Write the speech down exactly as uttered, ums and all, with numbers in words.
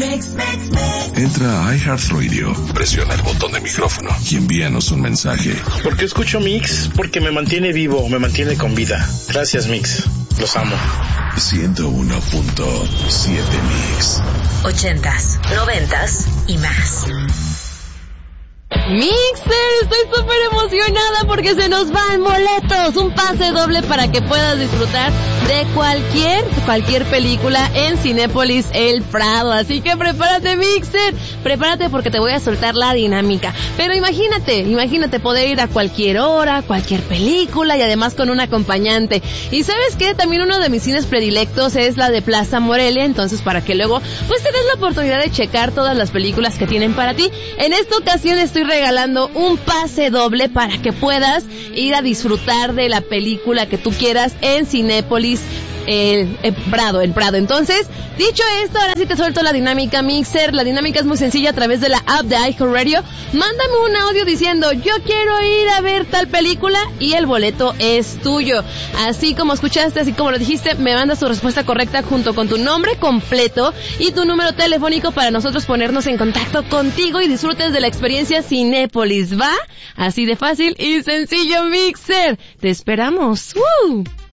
Entra a iHeartRadio, presiona el botón de micrófono y envíanos un mensaje. ¿Por qué escucho Mix? Porque me mantiene vivo, me mantiene con vida. Gracias, Mix. Los amo. ciento uno punto siete Mix. Ochentas, noventas y más. Mixer, estoy súper emocionada porque se nos van boletos, un pase doble para que puedas disfrutar de cualquier, cualquier película en Cinépolis El Prado, así que prepárate, Mixer, prepárate porque te voy a soltar la dinámica, pero imagínate, imagínate poder ir a cualquier hora, cualquier película y además con un acompañante, y ¿sabes qué? También uno de mis cines predilectos es la de Plaza Morelia, entonces para que luego pues te des la oportunidad de checar todas las películas que tienen para ti. En esta ocasión estoy regalando un pase doble para que puedas ir a disfrutar de la película que tú quieras en Cinépolis El, el Prado, el Prado. Entonces, dicho esto, ahora sí te suelto la dinámica, Mixer. La dinámica es muy sencilla a través de la app de iHeartRadio. Mándame un audio diciendo, yo quiero ir a ver tal película y el boleto es tuyo. Así como escuchaste, así como lo dijiste, me mandas tu respuesta correcta junto con tu nombre completo y tu número telefónico para nosotros ponernos en contacto contigo y disfrutes de la experiencia Cinépolis, ¿va? Así de fácil y sencillo, Mixer. Te esperamos. ¡Uh!